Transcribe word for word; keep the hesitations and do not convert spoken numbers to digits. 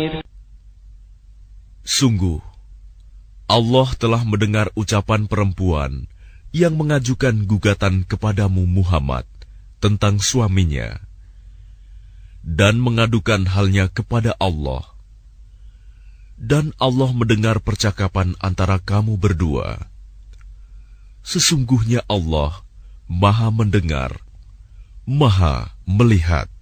Sungguh, Allah telah mendengar ucapan perempuan yang mengajukan gugatan kepadamu Muhammad tentang suaminya dan mengadukan halnya kepada Allah. Dan Allah mendengar percakapan antara kamu berdua. Sesungguhnya Allah Maha mendengar, Maha melihat.